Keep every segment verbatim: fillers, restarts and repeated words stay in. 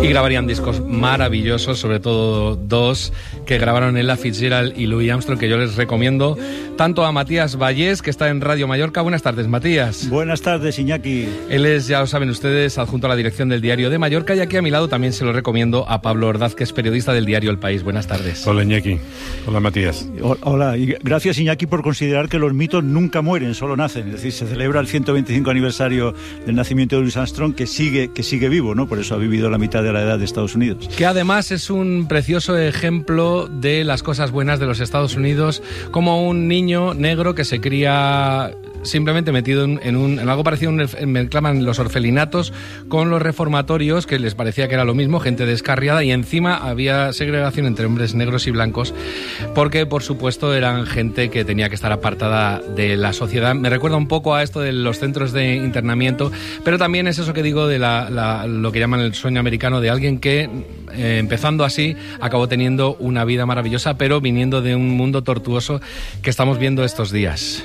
grabarían discos maravillosos, sobre todo dos que grabaron Ella Fitzgerald y Louis Armstrong, que yo les recomiendo tanto a Matías Vallés, que está en Radio Mallorca. Buenas tardes, Matías. Buenas tardes, Iñaki. Él es, ya lo saben ustedes, adjunto a la dirección del Diario de Mallorca, y aquí a mi lado también se lo recomiendo a Pablo Ordaz, que es periodista del diario El País. Buenas tardes. Hola, Iñaki. Hola, Matías. Hola, y gracias, Iñaki, por considerar que los mitos nunca mueren, solo nacen. Es decir, se celebra el ciento veinticinco aniversario del nacimiento de Louis Armstrong, que sigue, que sigue vivo, ¿no? Por eso ha vivido la mitad de la edad de Estados Unidos. Que además es un precioso ejemplo de las cosas buenas de los Estados Unidos, como un niño negro que se cría simplemente metido en, en, un, en algo parecido, me reclaman los orfelinatos con los reformatorios, que les parecía que era lo mismo, gente descarriada, y encima había segregación entre hombres negros y blancos, porque por supuesto eran gente que tenía que estar apartada de la sociedad. Me recuerda un poco a esto de los centros de internamiento, pero también es eso que digo de la, la, lo que llaman el sueño americano, de alguien que eh, empezando así acabó teniendo una vida maravillosa, pero viniendo de un mundo tortuoso que estamos viendo estos días.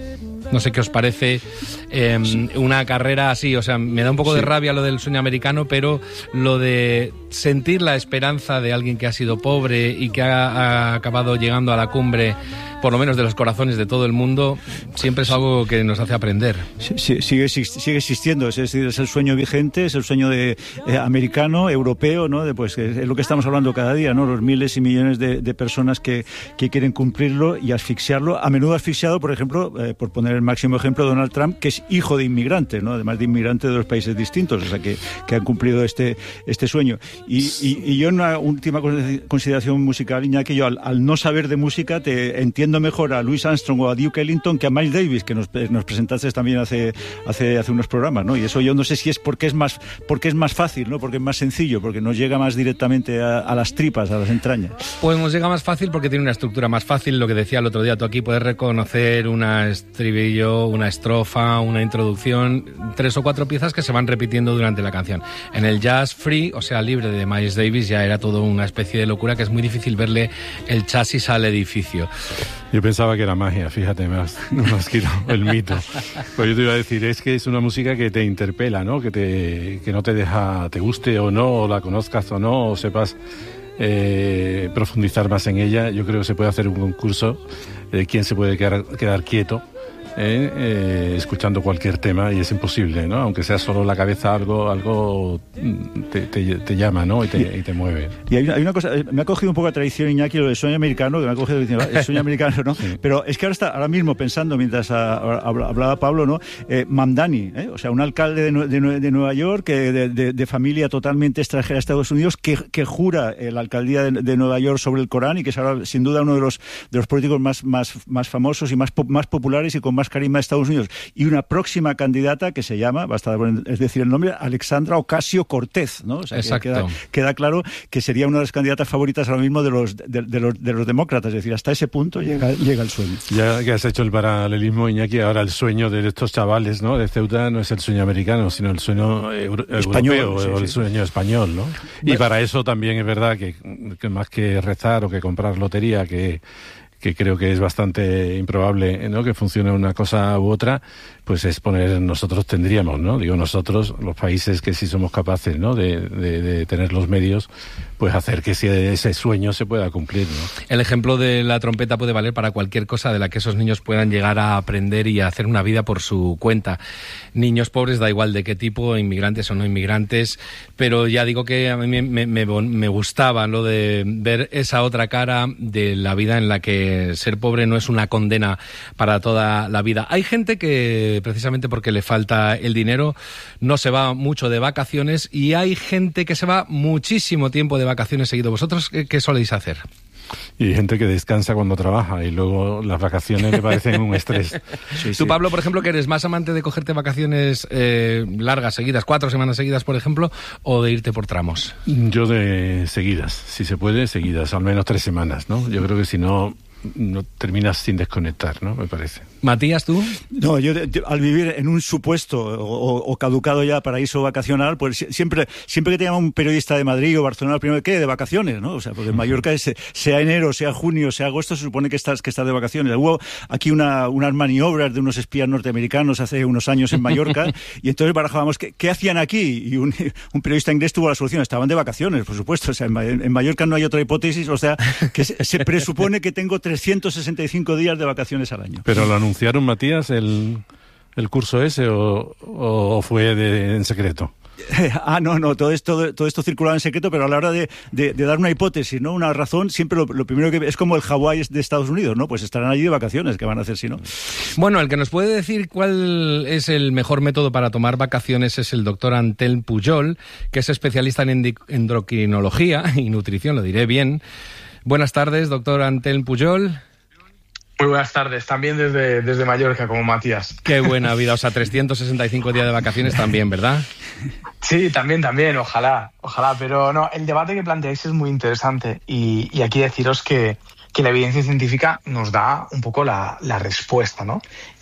No sé qué os parece eh, una carrera así, o sea, me da un poco de rabia lo del sueño americano, pero lo de sentir la esperanza de alguien que ha sido pobre y que ha, ha acabado llegando a la cumbre, por lo menos de los corazones de todo el mundo, siempre es algo que nos hace aprender. Sí, sigue, sigue existiendo, es decir, es el sueño vigente, es el sueño de, eh, americano, europeo, ¿no? De, pues, es lo que estamos hablando cada día, ¿no? Los miles y millones de, de personas que, que quieren cumplirlo y asfixiarlo, a menudo asfixiado, por ejemplo, eh, por poner el máximo ejemplo, Donald Trump, que es hijo de inmigrante, ¿no? Además de inmigrante de dos países distintos, o sea, que, que han cumplido este, este sueño. Y, y, y yo, en una última consideración musical, Iñaki, yo al, al no saber de música te entiendo mejor a Louis Armstrong o a Duke Ellington que a Miles Davis, que nos, nos presentaste también hace, hace, hace unos programas, ¿no? Y eso yo no sé si es porque es más, porque es más fácil, ¿no? Porque es más sencillo, porque nos llega más directamente a, a las tripas, a las entrañas. Pues nos llega más fácil porque tiene una estructura más fácil. Lo que decía el otro día, tú aquí puedes reconocer una estribillo, una estrofa, una introducción, tres o cuatro piezas que se van repitiendo durante la canción. En el jazz free, o sea, libre de Miles Davis, ya era todo una especie de locura que es muy difícil verle el chasis al edificio. Yo pensaba que era magia, fíjate, más, más que el mito. Pues yo te iba a decir, es que es una música que te interpela, ¿no? Que, te, que no te deja, te guste o no, o la conozcas o no, o sepas eh, profundizar más en ella. Yo creo que se puede hacer un concurso de quién se puede quedar, quedar quieto Eh, eh, escuchando cualquier tema, y es imposible, ¿no? Aunque sea solo la cabeza, algo algo te, te, te llama, ¿no? Y te, y te mueve. Y hay una, hay una cosa, me ha cogido un poco a tradición, Iñaki, lo del sueño americano, que me ha cogido el sueño americano, ¿no? Sí. Pero es que ahora está, ahora mismo pensando, mientras a, a, hablaba Pablo, ¿no? Eh, Mamdani, ¿eh? O sea, un alcalde de, de, de Nueva York, que de, de, de familia totalmente extranjera a Estados Unidos, que, que jura eh, la alcaldía de, de Nueva York sobre el Corán, y que es ahora, sin duda, uno de los, de los políticos más, más, más famosos y más, más populares y con más carisma de Estados Unidos, y una próxima candidata que se llama, basta es decir el nombre, Alexandra Ocasio-Cortez, ¿no? O sea, que queda, queda claro que sería una de las candidatas favoritas ahora mismo de los, de, de los, de los demócratas, es decir, hasta ese punto llega, llega el sueño. Ya que has hecho el paralelismo, Iñaki, ahora el sueño de estos chavales, ¿no? De Ceuta no es el sueño americano, sino el sueño euro, español, europeo, sí, o el sí. sueño español, ¿no? Bueno. Y para eso también es verdad que, que más que rezar o que comprar lotería, que que creo que es bastante improbable, ¿no?, que funcione una cosa u otra, pues es poner, nosotros tendríamos, ¿no? Digo nosotros, los países que sí somos capaces, ¿no?, de, de, de tener los medios, pues hacer que ese, ese sueño se pueda cumplir, ¿no? El ejemplo de la trompeta puede valer para cualquier cosa de la que esos niños puedan llegar a aprender y a hacer una vida por su cuenta. Niños pobres, da igual de qué tipo, inmigrantes o no inmigrantes, pero ya digo que a mí me, me, me, me gustaba lo de ver esa otra cara de la vida en la que ser pobre no es una condena para toda la vida. Hay gente que, precisamente porque le falta el dinero, no se va mucho de vacaciones, y hay gente que se va muchísimo tiempo de vacaciones seguido. ¿Vosotros qué, qué soléis hacer? Y gente que descansa cuando trabaja y luego las vacaciones le parecen un estrés. Sí, Tú, sí. Pablo, por ejemplo, que eres más amante de cogerte vacaciones eh, largas, seguidas, cuatro semanas seguidas, por ejemplo, o de irte por tramos. Yo de seguidas, si se puede, seguidas, al menos tres semanas, ¿no? Yo creo que si no, no terminas sin desconectar, ¿no? Me parece. Matías, ¿tú? No, yo, yo al vivir en un supuesto o, o caducado ya paraíso vacacional, pues siempre siempre que te llama un periodista de Madrid o Barcelona, primero, ¿qué? De vacaciones, ¿no? O sea, porque en Mallorca, es, sea enero, sea junio, sea agosto, se supone que estás que estás de vacaciones. Hubo aquí una, unas maniobras de unos espías norteamericanos hace unos años en Mallorca y entonces barajábamos, ¿qué, qué hacían aquí? Y un, un periodista inglés tuvo la solución, estaban de vacaciones, por supuesto. O sea, en, en Mallorca no hay otra hipótesis, o sea, que se, se presupone que tengo trescientos sesenta y cinco días de vacaciones al año. Pero lo anunciaron, Matías, el, el curso ese o, o fue de, en secreto. Ah, no, no, todo esto, todo esto circulaba en secreto, pero a la hora de, de, de dar una hipótesis, ¿no? Una razón, siempre lo, lo primero que... Es como el Hawái de Estados Unidos, ¿no? Pues estarán allí de vacaciones, ¿qué van a hacer si no? Bueno, el que nos puede decir cuál es el mejor método para tomar vacaciones es el doctor Antelm Pujol, que es especialista en endocrinología y nutrición, lo diré bien. Buenas tardes, doctor Antelm Pujol. Muy buenas tardes, también desde, desde Mallorca, como Matías. Qué buena vida, o sea, trescientos sesenta y cinco días de vacaciones también, ¿verdad? Sí, también, también, ojalá, ojalá, pero no, el debate que planteáis es muy interesante y, y aquí deciros que, que la evidencia científica nos da un poco la, la respuesta, ¿no?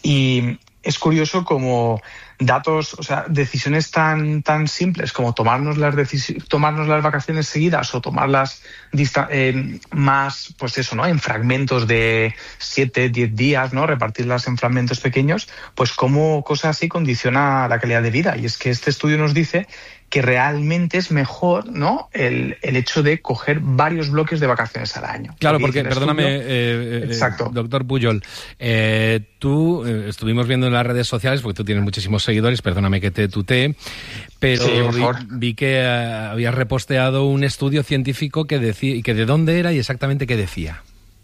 Y es curioso como datos, o sea, decisiones tan tan simples como tomarnos las decis- tomarnos las vacaciones seguidas o tomarlas dista- eh, más, pues eso, ¿no? En fragmentos de siete, diez días, ¿no? Repartirlas en fragmentos pequeños, pues cómo cosas así condiciona la calidad de vida. Y es que este estudio nos dice que realmente es mejor, ¿no? El, el hecho de coger varios bloques de vacaciones al año. Claro, porque, perdóname, eh, eh, doctor Pujol, eh, tú eh, estuvimos viendo en las redes sociales, porque tú tienes muchísimos seguidores, perdóname que te tutee, pero sí, por favor. vi, vi que eh, habías reposteado un estudio científico que decía, que de dónde era y exactamente qué decía.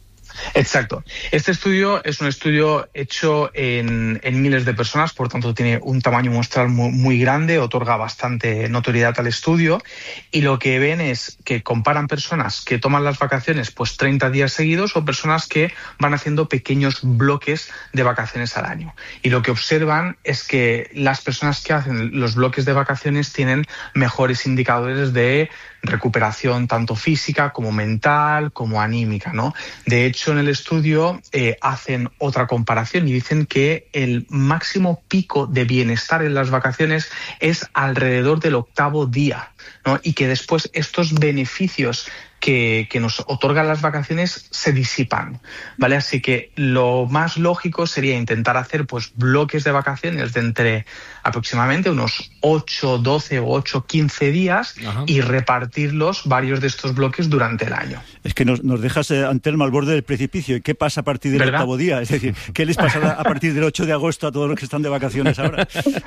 Exacto. Este estudio es un estudio hecho en, en miles de personas, por tanto tiene un tamaño muestral muy, muy grande, otorga bastante notoriedad al estudio y lo que ven es que comparan personas que toman las vacaciones pues treinta días seguidos o personas que van haciendo pequeños bloques de vacaciones al año. Y lo que observan es que las personas que hacen los bloques de vacaciones tienen mejores indicadores de recuperación tanto física como mental como anímica, ¿no? De hecho, en el estudio eh, hacen otra comparación y dicen que el máximo pico de bienestar en las vacaciones es alrededor del octavo día, ¿no? Y que después estos beneficios que, que nos otorgan las vacaciones se disipan, ¿vale? Así que lo más lógico sería intentar hacer pues bloques de vacaciones de entre aproximadamente unos ocho, doce o ocho, quince días. Ajá. Y repartirlos varios de estos bloques durante el año. Es que nos, nos dejas, eh, Antelm, al borde del precipicio. ¿Y qué pasa a partir del ¿verdad? octavo día? Es decir, ¿qué les pasa a partir del ocho de agosto a todos los que están de vacaciones ahora?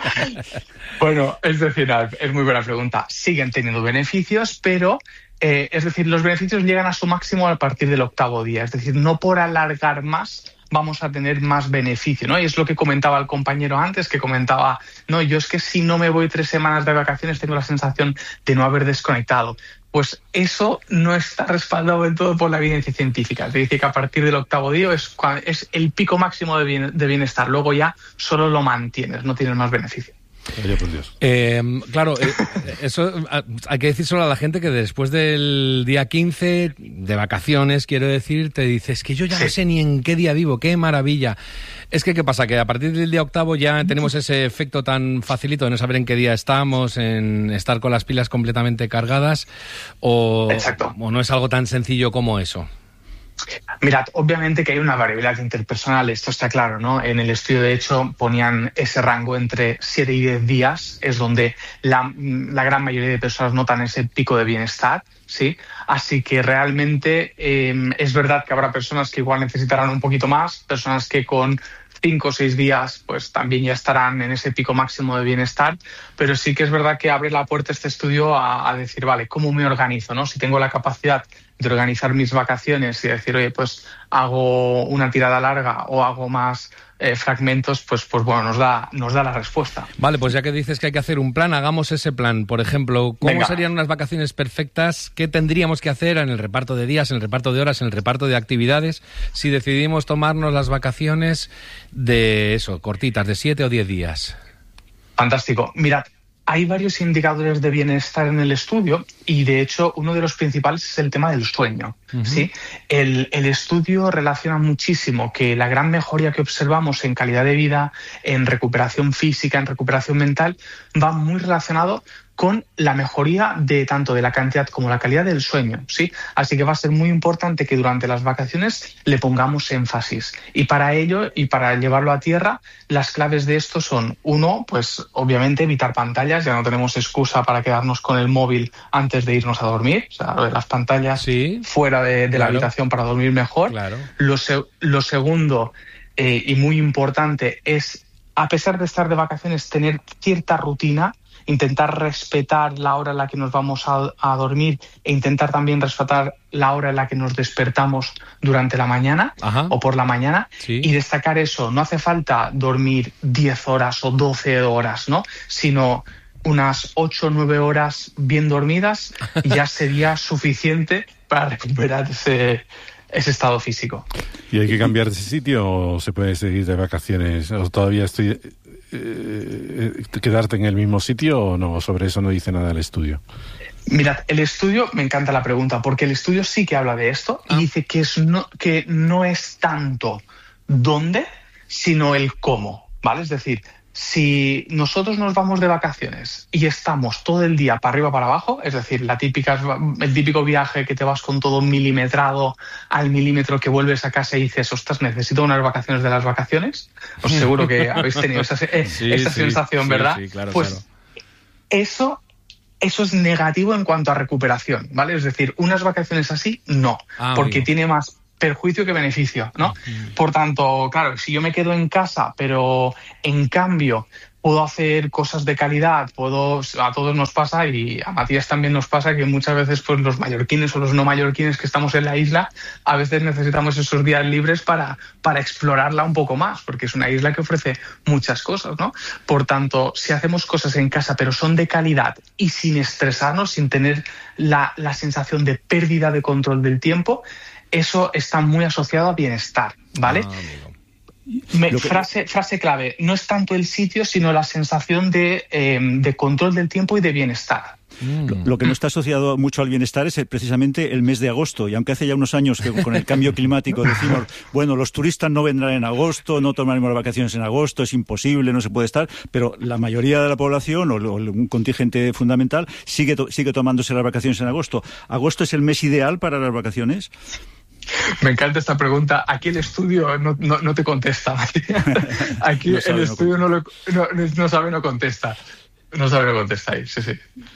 Bueno, es decir, es muy buena pregunta. Siguen teniendo beneficios, pero... Eh, es decir, los beneficios llegan a su máximo a partir del octavo día. Es decir, no por alargar más vamos a tener más beneficio, ¿no? Y es lo que comentaba el compañero antes, que comentaba, no, yo es que si no me voy tres semanas de vacaciones tengo la sensación de no haber desconectado. Pues eso no está respaldado del todo por la evidencia científica. Te dice que a partir del octavo día es, es el pico máximo de, bien, de bienestar. Luego ya solo lo mantienes, no tienes más beneficio. Oye, por Dios. Eh, claro, eh, eso hay que decir solo a la gente que después del día quince, de vacaciones, quiero decir, te dices que yo ya sí. no sé ni en qué día vivo, qué maravilla. Es que, ¿qué pasa? Que a partir del día octavo ya tenemos ese efecto tan facilito de no saber en qué día estamos, en estar con las pilas completamente cargadas, o, o no es algo tan sencillo como eso. Mirad, obviamente que hay una variabilidad interpersonal, esto está claro, ¿no? En el estudio, de hecho, ponían ese rango entre siete y diez días, es donde la, la gran mayoría de personas notan ese pico de bienestar, ¿sí? Así que realmente eh, es verdad que habrá personas que igual necesitarán un poquito más, personas que con cinco o seis días pues también ya estarán en ese pico máximo de bienestar, pero sí que es verdad que abre la puerta este estudio a, a decir, vale, ¿cómo me organizo, no? Si tengo la capacidad de organizar mis vacaciones y decir, oye, pues hago una tirada larga o hago más eh, fragmentos, pues pues bueno, nos da nos da la respuesta. Vale, pues ya que dices que hay que hacer un plan, hagamos ese plan. Por ejemplo, ¿cómo Venga. serían unas vacaciones perfectas? ¿Qué tendríamos que hacer en el reparto de días, en el reparto de horas, en el reparto de actividades, si decidimos tomarnos las vacaciones de eso, cortitas, de siete o diez días? Fantástico. Mirad, hay varios indicadores de bienestar en el estudio y, de hecho, uno de los principales es el tema del sueño. Uh-huh. ¿Sí? El, el estudio relaciona muchísimo que la gran mejoría que observamos en calidad de vida, en recuperación física, en recuperación mental, va muy relacionado con la mejoría de tanto de la cantidad como la calidad del sueño, ¿sí? Así que va a ser muy importante que durante las vacaciones le pongamos énfasis. Y para ello, y para llevarlo a tierra, las claves de esto son, uno, pues obviamente evitar pantallas, ya no tenemos excusa para quedarnos con el móvil antes de irnos a dormir, o sea, las pantallas sí, fuera de, de claro. la habitación para dormir mejor. Claro. Lo, se, lo segundo, eh, y muy importante, es, a pesar de estar de vacaciones, tener cierta rutina, intentar respetar la hora en la que nos vamos a, a dormir e intentar también respetar la hora en la que nos despertamos durante la mañana. Ajá. O por la mañana, sí. Y destacar eso. No hace falta dormir diez horas o doce horas, ¿no? Sino unas ocho o nueve horas bien dormidas ya sería suficiente para recuperar ese, ese estado físico. ¿Y hay que cambiar de sitio o se puede seguir de vacaciones? ¿O todavía estoy... Eh, quedarte en el mismo sitio o no? Sobre eso no dice nada el estudio. Mirad, el estudio, me encanta la pregunta, porque el estudio sí que habla de esto ah. y dice que, es no, que no es tanto dónde, sino el cómo, ¿vale? Es decir, si nosotros nos vamos de vacaciones y estamos todo el día para arriba para abajo, es decir, la típica, el típico viaje que te vas con todo milimetrado al milímetro, que vuelves a casa y dices, ostras, necesito unas vacaciones de las vacaciones, os seguro que habéis tenido esa, eh, sí, esa sí, sensación, ¿verdad? Sí, sí, claro, pues claro. eso... Eso es negativo en cuanto a recuperación, ¿vale? Es decir, unas vacaciones así, no, ah, porque amigo. tiene más perjuicio que beneficio, ¿no? Uh-huh. Por tanto, claro, si yo me quedo en casa, pero en cambio puedo hacer cosas de calidad, puedo, a todos nos pasa y a Matías también nos pasa que muchas veces pues los mallorquines o los no mallorquines que estamos en la isla, a veces necesitamos esos días libres para, para explorarla un poco más, porque es una isla que ofrece muchas cosas, ¿no? Por tanto, si hacemos cosas en casa pero son de calidad y sin estresarnos, sin tener la, la sensación de pérdida de control del tiempo, eso está muy asociado a bienestar, ¿vale? Ah, Me, que... frase, frase clave, no es tanto el sitio, sino la sensación de, eh, de control del tiempo y de bienestar. Mm. Lo, lo que no está asociado mucho al bienestar es el, precisamente el mes de agosto, y aunque hace ya unos años que con el cambio climático decimos, bueno, los turistas no vendrán en agosto, no tomaremos las vacaciones en agosto, es imposible, no se puede estar, pero la mayoría de la población, o, o un contingente fundamental, sigue, to, sigue tomándose las vacaciones en agosto. ¿Agosto es el mes ideal para las vacaciones? Me encanta esta pregunta. Aquí el estudio no, no, no te contesta. Aquí no el estudio no, lo, no, no sabe, no contesta. No sabe, no contesta ahí, sí, sí.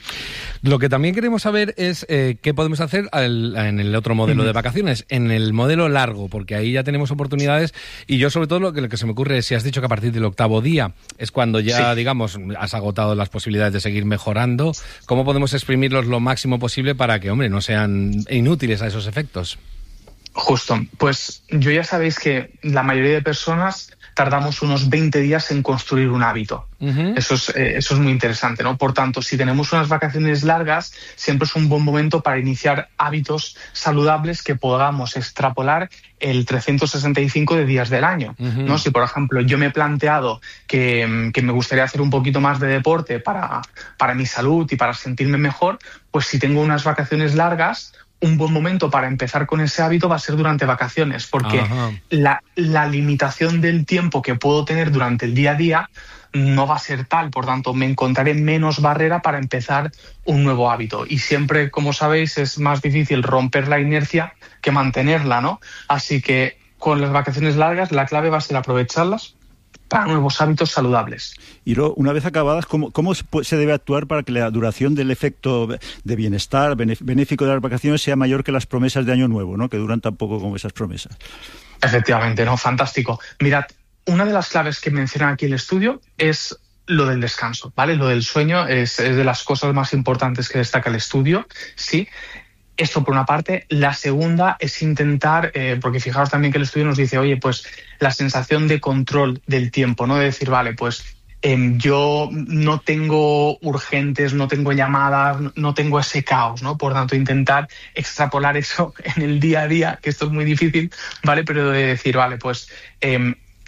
Lo que también queremos saber es eh, qué podemos hacer al, en el otro modelo de vacaciones, en el modelo largo, porque ahí ya tenemos oportunidades y yo sobre todo lo que, lo que se me ocurre es, si has dicho que a partir del octavo día es cuando ya, sí. digamos, has agotado las posibilidades de seguir mejorando, ¿cómo podemos exprimirlos lo máximo posible para que, hombre, no sean inútiles a esos efectos? Justo, pues yo ya sabéis que la mayoría de personas tardamos unos veinte días en construir un hábito. Uh-huh. Eso es, eh, eso es muy interesante, ¿no? Por tanto, si tenemos unas vacaciones largas, siempre es un buen momento para iniciar hábitos saludables que podamos extrapolar el trescientos sesenta y cinco de días del año, uh-huh. ¿no? Si, por ejemplo, yo me he planteado que, que me gustaría hacer un poquito más de deporte para, para mi salud y para sentirme mejor, pues si tengo unas vacaciones largas, un buen momento para empezar con ese hábito va a ser durante vacaciones, porque la, la limitación del tiempo que puedo tener durante el día a día no va a ser tal, por tanto me encontraré menos barrera para empezar un nuevo hábito. Y siempre, como sabéis, es más difícil romper la inercia que mantenerla, ¿no? Así que con las vacaciones largas la clave va a ser aprovecharlas para nuevos hábitos saludables. Y luego, una vez acabadas, ¿cómo, cómo se debe actuar para que la duración del efecto de bienestar, benéfico de las vacaciones, sea mayor que las promesas de Año Nuevo, ¿no? Que duran tan poco como esas promesas? Efectivamente, ¿no? Fantástico. Mirad, una de las claves que menciona aquí el estudio es lo del descanso, ¿vale? Lo del sueño es, es de las cosas más importantes que destaca el estudio, sí. Esto por una parte. La segunda es intentar, eh, porque fijaos también que el estudio nos dice, oye, pues la sensación de control del tiempo, ¿no? De decir, vale, pues eh, yo no tengo urgentes, no tengo llamadas, no tengo ese caos, ¿no? Por tanto, intentar extrapolar eso en el día a día, que esto es muy difícil, ¿vale? Pero de decir, vale, pues eh,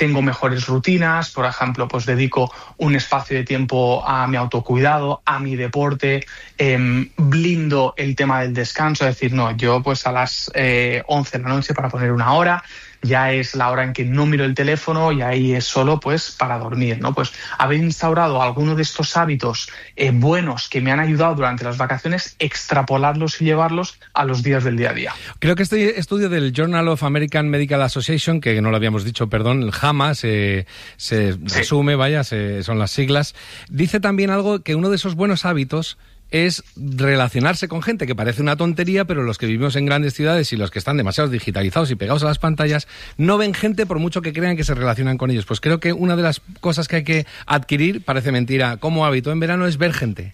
tengo mejores rutinas, por ejemplo, pues dedico un espacio de tiempo a mi autocuidado, a mi deporte, eh, blindo el tema del descanso, es decir, no, yo pues a las eh, once de la noche, para poner una hora, ya es la hora en que no miro el teléfono y ahí es solo pues para dormir, ¿no? Pues haber instaurado alguno de estos hábitos eh, buenos que me han ayudado durante las vacaciones, extrapolarlos y llevarlos a los días del día a día. Creo que este estudio del Journal of American Medical Association, que no lo habíamos dicho, perdón, el JAMA, se, se sí. resume, vaya, se, son las siglas, dice también algo, que uno de esos buenos hábitos es relacionarse con gente, que parece una tontería, pero los que vivimos en grandes ciudades y los que están demasiado digitalizados y pegados a las pantallas no ven gente por mucho que crean que se relacionan con ellos. Pues creo que una de las cosas que hay que adquirir, parece mentira, como hábito en verano es ver gente.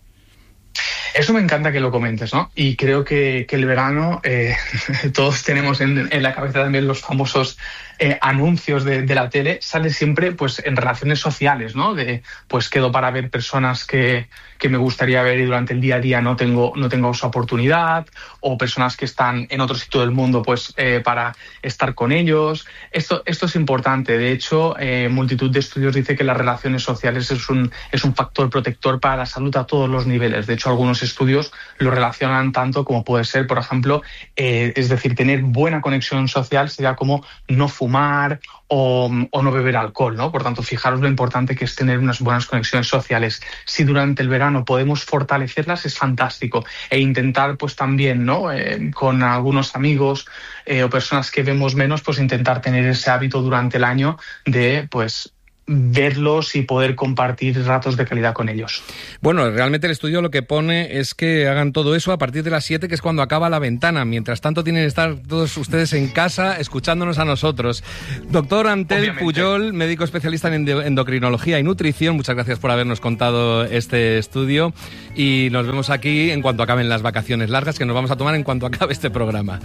Eso me encanta que lo comentes, ¿no? Y creo que, que el verano, eh, todos tenemos en, en la cabeza también los famosos eh, anuncios de, de la tele, sale siempre pues en relaciones sociales, ¿no? De pues quedo para ver personas que, que me gustaría ver y durante el día a día no tengo, no tengo esa oportunidad, o personas que están en otro sitio del mundo pues eh, para estar con ellos. Esto, esto es importante. De hecho, eh, multitud de estudios dice que las relaciones sociales es un, es un factor protector para la salud a todos los niveles. De hecho, algunos estudios lo relacionan tanto como puede ser, por ejemplo, eh, es decir, tener buena conexión social sería como no fumar o, o no beber alcohol, ¿no? Por tanto, fijaros lo importante que es tener unas buenas conexiones sociales. Si durante el verano podemos fortalecerlas, es fantástico. E intentar, pues también, ¿no? Eh, con algunos amigos eh, o personas que vemos menos, pues intentar tener ese hábito durante el año de, pues, verlos y poder compartir ratos de calidad con ellos. Bueno, realmente el estudio lo que pone es que hagan todo eso a partir de las siete, que es cuando acaba la ventana. Mientras tanto tienen que estar todos ustedes en casa escuchándonos a nosotros. Doctor Antel Obviamente. Pujol, médico especialista en endocrinología y nutrición, muchas gracias por habernos contado este estudio y nos vemos aquí en cuanto acaben las vacaciones largas, que nos vamos a tomar en cuanto acabe este programa.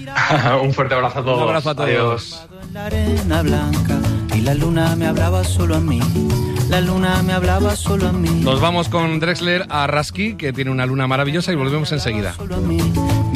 Un fuerte abrazo a todos. Un abrazo a todos. Adiós. La arena blanca y la luna me hablaba solo a mí. La luna me hablaba solo a mí. Nos vamos con Drexler a Rasky, que tiene una luna maravillosa, y volvemos enseguida. Solo a mí.